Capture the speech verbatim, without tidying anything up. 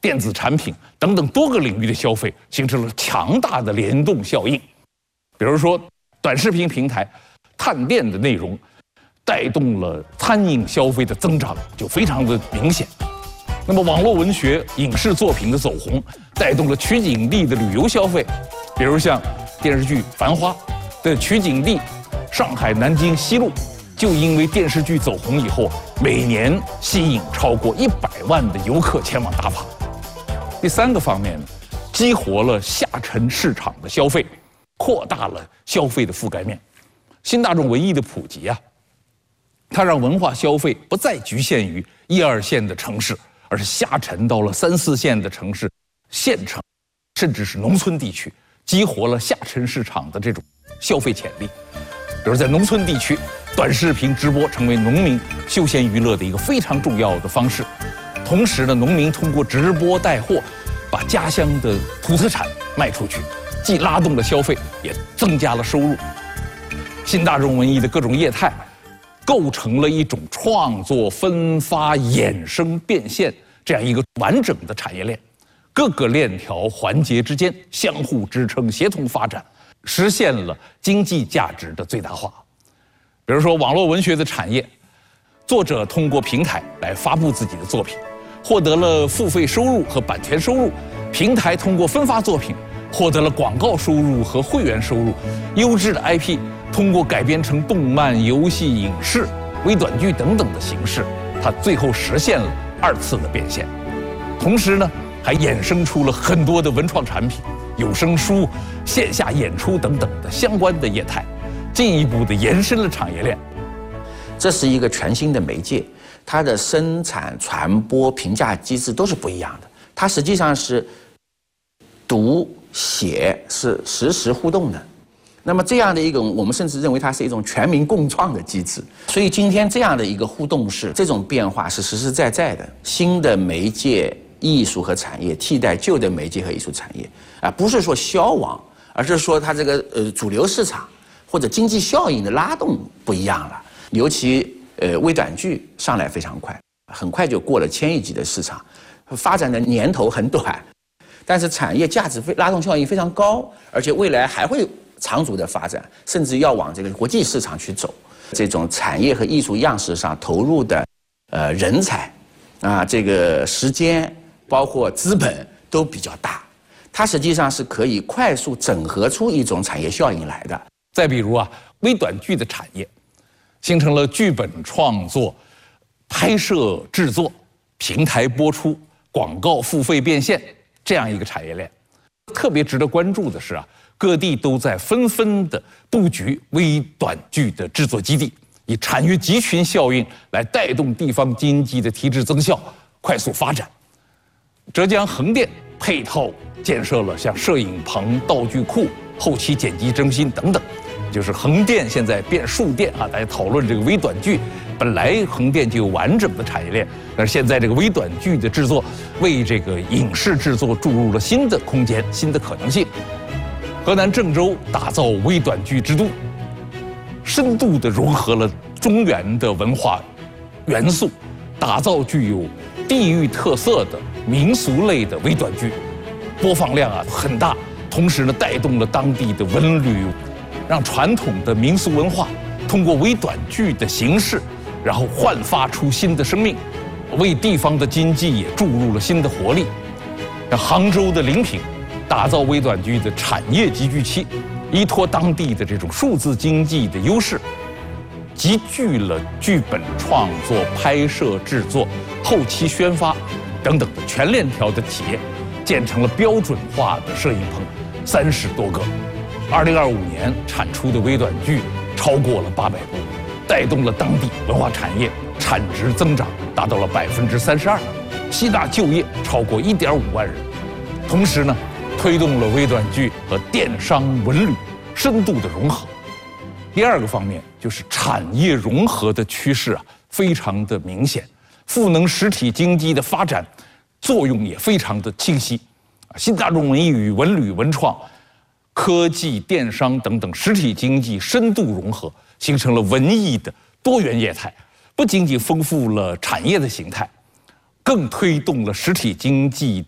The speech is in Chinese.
电子产品等等多个领域的消费，形成了强大的联动效应。比如说，短视频平台探店的内容带动了餐饮消费的增长，就非常的明显。那么，网络文学、影视作品的走红，带动了取景地的旅游消费，比如像电视剧《繁花》的取景地上海南京西路，就因为电视剧走红以后，每年吸引超过一百万的游客前往打卡。第三个方面呢，激活了下沉市场的消费，扩大了消费的覆盖面。新大众文艺的普及啊，它让文化消费不再局限于一二线的城市，而是下沉到了三四线的城市、县城，甚至是农村地区，激活了下沉市场的这种消费潜力。比如在农村地区，短视频直播成为农民休闲娱乐的一个非常重要的方式。同时呢，农民通过直播带货，把家乡的土特产卖出去，既拉动了消费，也增加了收入。新大众文艺的各种业态，构成了一种创作、分发、衍生、变现这样一个完整的产业链，各个链条环节之间相互支撑、协同发展，实现了经济价值的最大化。比如说，网络文学的产业，作者通过平台来发布自己的作品，获得了付费收入和版权收入；平台通过分发作品，获得了广告收入和会员收入。优质的 I P 通过改编成动漫、游戏、影视、微短剧等等的形式，它最后实现了二次的变现。同时呢，还衍生出了很多的文创产品、有声书、线下演出等等的相关的业态，进一步的延伸了产业链。 这是一个全新的媒介，它的生产、传播、评价机制都是不一样的。它实际上是读写是实时互动的。那么这样的一种，我们甚至认为它是一种全民共创的机制。所以今天这样的一个互动式，这种变化是实实在在的。新的媒介、艺术和产业替代旧的媒介和艺术产业，啊，不是说消亡，而是说它这个呃主流市场或者经济效应的拉动不一样了。尤其呃微短剧上来非常快，很快就过了千亿级的市场，发展的年头很短，但是产业价值非拉动效应非常高，而且未来还会长足的发展，甚至要往这个国际市场去走。这种产业和艺术样式上投入的呃人才啊，这个时间包括资本都比较大，它实际上是可以快速整合出一种产业效应来的。 再比如啊，微短剧的产业形成了剧本创作、拍摄制作、平台播出、广告付费变现这样一个产业链。特别值得关注的是啊，各地都在纷纷的布局微短剧的制作基地，以产业集群效应来带动地方经济的提质增效、快速发展。浙江横店配套建设了像摄影棚、道具库、后期剪辑中心等等。就是横店现在变数店啊，大家讨论这个微短剧，本来横店就有完整的产业链，但是现在这个微短剧的制作，为这个影视制作注入了新的空间、新的可能性。河南郑州打造微短剧之都，深度地融合了中原的文化元素，打造具有地域特色的民俗类的微短剧，播放量啊很大，同时呢带动了当地的文旅。让传统的民俗文化通过微短剧的形式，然后焕发出新的生命，为地方的经济也注入了新的活力。像杭州的临平，打造微短剧的产业集聚期，依托当地的这种数字经济的优势，集聚了剧本创作、拍摄、制作、后期宣发等等的全链条的企业，建成了标准化的摄影棚三十多个。二零二五年产出的微短剧超过了八百部，带动了当地文化产业产值增长达到了百分之三十二，吸纳就业超过一点五万人。同时呢，推动了微短剧和电商文旅深度的融合。第二个方面就是产业融合的趋势啊，非常的明显，赋能实体经济的发展作用也非常的清晰。新大众文艺与文旅文创、科技、电商等等实体经济深度融合，形成了文艺的多元业态，不仅仅丰富了产业的形态，更推动了实体经济